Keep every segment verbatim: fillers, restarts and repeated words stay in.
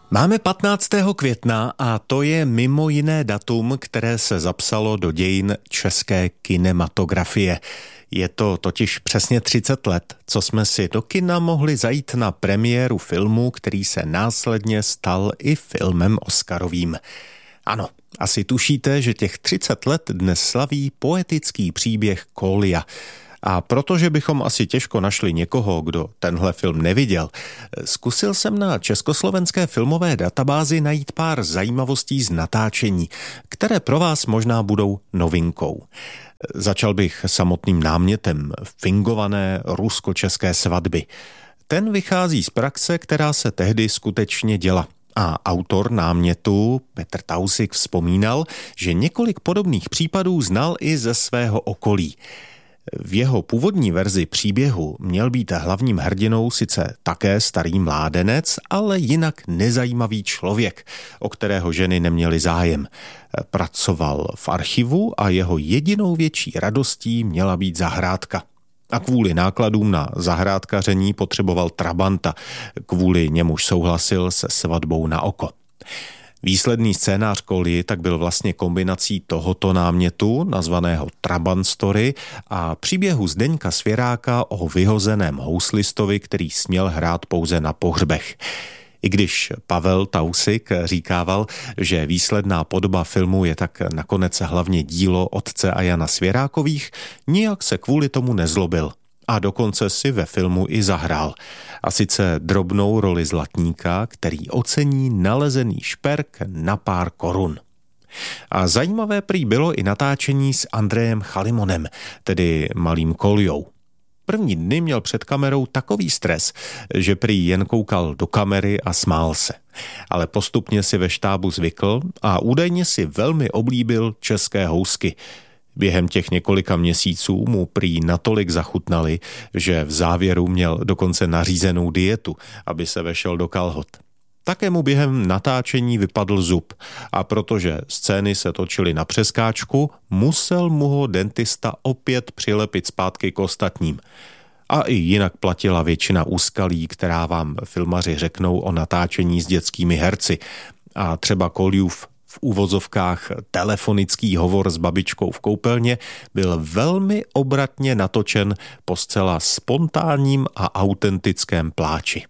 Máme patnáctého května a to je mimo jiné datum, které se zapsalo do dějin české kinematografie. Je to totiž přesně třicet let, co jsme si do kina mohli zajít na premiéru filmu, který se následně stal i filmem oscarovým. Ano, asi tušíte, že těch třicet let dnes slaví poetický příběh Kolia. A protože bychom asi těžko našli někoho, kdo tenhle film neviděl, zkusil jsem na československé filmové databázi najít pár zajímavostí z natáčení, které pro vás možná budou novinkou. Začal bych samotným námětem fingované rusko-české svatby. Ten vychází z praxe, která se tehdy skutečně děla. A autor námětu Petr Tausig vzpomínal, že několik podobných případů znal i ze svého okolí. V jeho původní verzi příběhu měl být hlavním hrdinou sice také starý mládenec, ale jinak nezajímavý člověk, o kterého ženy neměly zájem. Pracoval v archivu a jeho jedinou větší radostí měla být zahrádka. A kvůli nákladům na zahrádkaření potřeboval trabanta, kvůli němuž souhlasil se svatbou na oko. Výsledný scénář Kolii tak byl vlastně kombinací tohoto námětu, nazvaného Trabant Story, a příběhu Zdeňka Svěráka o vyhozeném houslistovi, který směl hrát pouze na pohřbech. I když Pavel Tausig říkával, že výsledná podoba filmu je tak nakonec hlavně dílo otce a Jana Svěrákových, nijak se kvůli tomu nezlobil. A dokonce si ve filmu i zahrál. A sice drobnou roli zlatníka, který ocení nalezený šperk na pár korun. A zajímavé prý bylo i natáčení s Andrejem Chalimonem, tedy malým Koliou. První dny měl před kamerou takový stres, že prý jen koukal do kamery a smál se. Ale postupně si ve štábu zvykl a údajně si velmi oblíbil české housky. Během těch několika měsíců mu prý natolik zachutnali, že v závěru měl dokonce nařízenou dietu, aby se vešel do kalhot. Také mu během natáčení vypadl zub a protože scény se točily na přeskáčku, musel mu ho dentista opět přilepit zpátky k ostatním. A i jinak platila většina úskalí, která vám filmaři řeknou o natáčení s dětskými herci. A třeba Koliův v uvozovkách telefonický hovor s babičkou v koupelně byl velmi obratně natočen po zcela spontánním a autentickém pláči.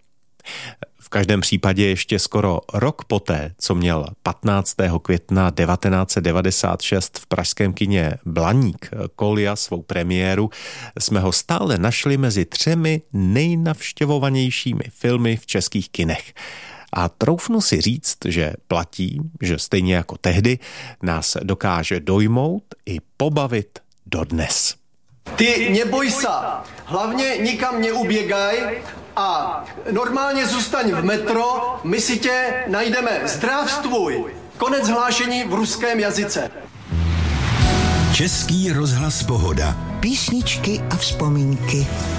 V každém případě ještě skoro rok poté, co měl patnáctého května devatenáct set devadesát šest v pražském kině Blaník Kolia svou premiéru, jsme ho stále našli mezi třemi nejnavštěvovanějšími filmy v českých kinech. A troufnu si říct, že platí, že stejně jako tehdy nás dokáže dojmout i pobavit dodnes. Ty neboj sa, hlavně nikam neuběgaj a normálně zůstaň v metro, my si tě najdeme. Zdravstvuj! Konec hlášení v ruském jazyce. Český rozhlas Pohoda. Písničky a vzpomínky.